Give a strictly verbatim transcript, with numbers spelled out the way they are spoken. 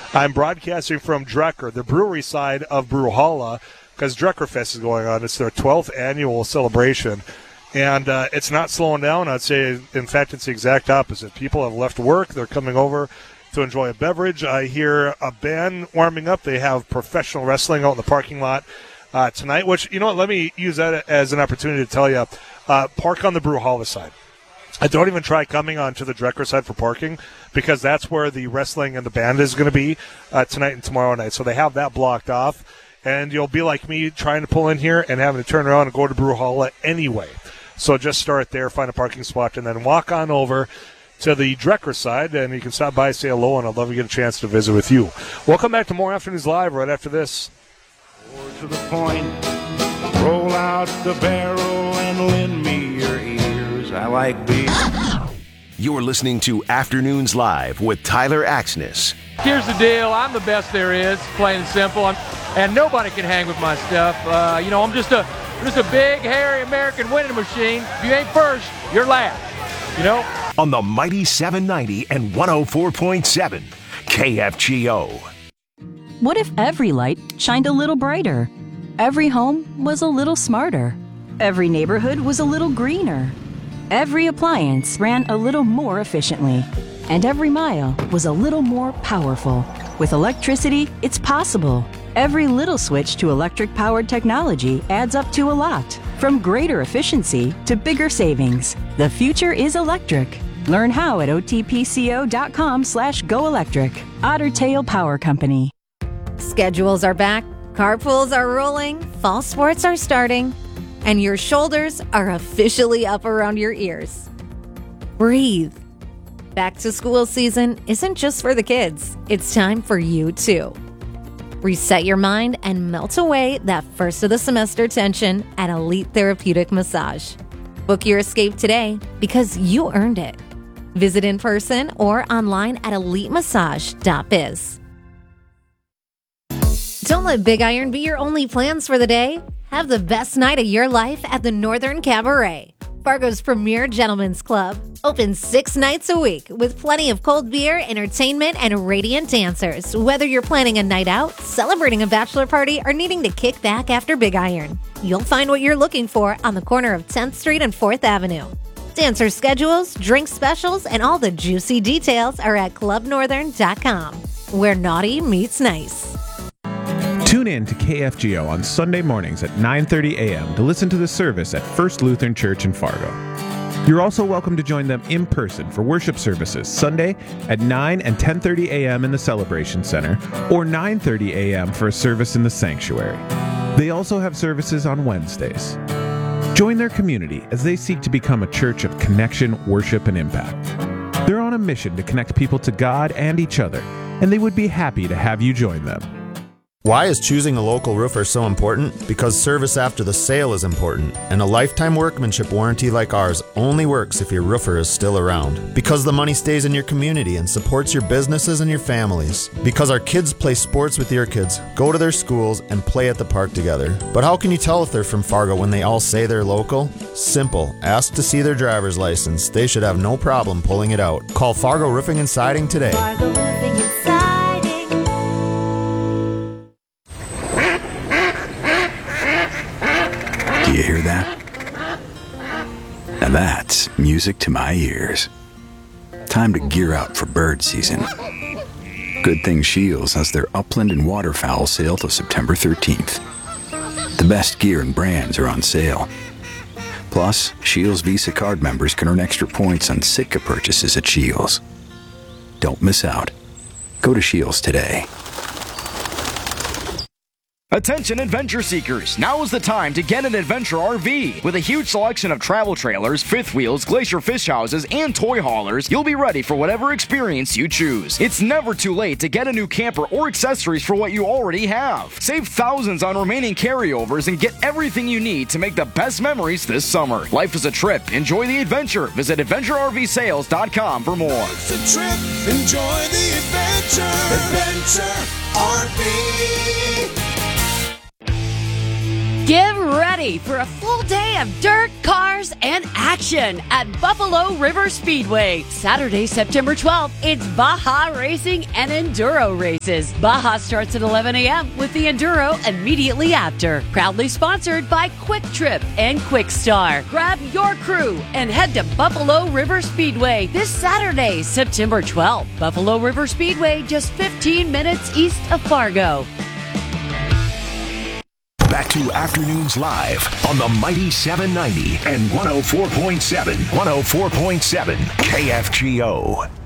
I'm broadcasting from Drecker, the brewery side of Brewhalla, because Dreckerfest is going on. It's their twelfth annual celebration. And uh, it's not slowing down. I'd say, in fact, it's the exact opposite. People have left work. They're coming over to enjoy a beverage. I hear a band warming up. They have professional wrestling out in the parking lot uh, tonight, which, you know what, let me use that as an opportunity to tell you, uh, park on the Brewhalla side. I don't even try coming onto the Drecker side for parking because that's where the wrestling and the band is going to be uh, tonight and tomorrow night. So they have that blocked off, and you'll be like me trying to pull in here and having to turn around and go to Brewhalla anyway. So just start there, find a parking spot, and then walk on over to the Drecker side, and you can stop by, say hello, and I'd love to get a chance to visit with you. Welcome back to More Afternoons Live right after this. Or to the point, roll out the barrel and lend me your ears. I like beef. You're listening to Afternoons Live with Tyler Axness. Here's the deal. I'm the best there is, plain and simple, I'm, and nobody can hang with my stuff. Uh, you know, I'm just a just a big, hairy American winning machine. If you ain't first, you're last. You know? On the mighty seven ninety and one oh four point seven, K F G O. What if every light shined a little brighter? Every home was a little smarter. Every neighborhood was a little greener. Every appliance ran a little more efficiently. And every mile was a little more powerful. With electricity, it's possible. Every little switch to electric-powered technology adds up to a lot. From greater efficiency to bigger savings. The future is electric. Learn how at otpco.com slash go electric. Otter Tail Power Company. Schedules are back, carpools are rolling, fall sports are starting, and your shoulders are officially up around your ears. Breathe. Back to school season isn't just for the kids. It's time for you too. Reset your mind and melt away that first of the semester tension at Elite Therapeutic Massage. Book your escape today because you earned it. Visit in person or online at elite massage dot biz. Don't let Big Iron be your only plans for the day. Have the best night of your life at the Northern Cabaret, Fargo's premier gentlemen's club. Open six nights a week with plenty of cold beer, entertainment, and radiant dancers. Whether you're planning a night out, celebrating a bachelor party, or needing to kick back after Big Iron, you'll find what you're looking for on the corner of tenth Street and fourth Avenue. Dancer schedules, drink specials, and all the juicy details are at club northern dot com, where naughty meets nice. Tune in to K F G O on Sunday mornings at nine thirty a.m. to listen to the service at First Lutheran Church in Fargo. You're also welcome to join them in person for worship services Sunday at nine and ten thirty a.m. in the Celebration Center or nine thirty a.m. for a service in the sanctuary. They also have services on Wednesdays. Join their community as they seek to become a church of connection, worship, and impact. They're on a mission to connect people to God and each other, and they would be happy to have you join them. Why is choosing a local roofer so important? Because service after the sale is important, and a lifetime workmanship warranty like ours only works if your roofer is still around. Because the money stays in your community and supports your businesses and your families. Because our kids play sports with your kids, go to their schools, and play at the park together. But how can you tell if they're from Fargo when they all say they're local? Simple. Ask to see their driver's license. They should have no problem pulling it out. Call Fargo Roofing and Siding today. Fargo Roofing and Siding. Do you hear that? Now that's music to my ears. Time to gear up for bird season. Good thing Shields has their upland and waterfowl sale till September thirteenth. The best gear and brands are on sale. Plus, Shields Visa card members can earn extra points on Sitka purchases at Shields. Don't miss out. Go to Shields today. Attention adventure seekers, now is the time to get an adventure R V. With a huge selection of travel trailers, fifth wheels, glacier fish houses, and toy haulers, you'll be ready for whatever experience you choose. It's never too late to get a new camper or accessories for what you already have. Save thousands on remaining carryovers and get everything you need to make the best memories this summer. Life is a trip. Enjoy the adventure. Visit adventure r v sales dot com for more. It's a trip. Enjoy the adventure. Adventure R V. Get ready for a full day of dirt, cars, and action at Buffalo River Speedway. Saturday, September twelfth, it's Baja Racing and Enduro races. Baja starts at eleven a.m. with the Enduro immediately after. Proudly sponsored by Quick Trip and Quick Star. Grab your crew and head to Buffalo River Speedway this Saturday, September twelfth. Buffalo River Speedway, just fifteen minutes east of Fargo. Back to Afternoons Live on the Mighty seven ninety and one oh four point seven. one oh four point seven K F G O.